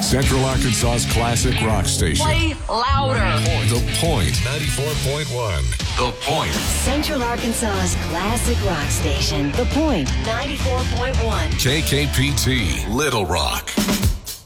Central Arkansas's classic rock station. Play louder. The Point. 94.1. The Point. Central Arkansas's classic rock station. The Point. 94.1. KKPT. Little Rock.